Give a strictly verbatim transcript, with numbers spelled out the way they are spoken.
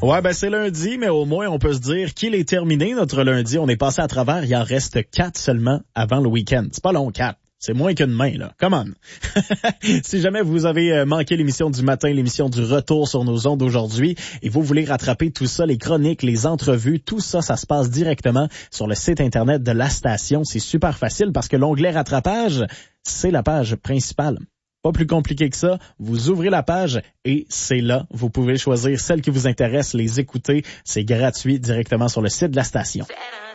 Ouais, ben c'est lundi, mais au moins on peut se dire qu'il est terminé notre lundi. On est passé à travers, il en reste quatre seulement avant le week-end. C'est pas long, quatre. C'est moins qu'une main, là. Come on. Si jamais vous avez manqué l'émission du matin, l'émission du retour sur nos ondes aujourd'hui, et vous voulez rattraper tout ça, les chroniques, les entrevues, tout ça, ça se passe directement sur le site Internet de la station. C'est super facile parce que l'onglet rattrapage, c'est la page principale. Pas plus compliqué que ça. Vous ouvrez la page et c'est là. Vous pouvez choisir celles qui vous intéressent, les écouter. C'est gratuit directement sur le site de la station.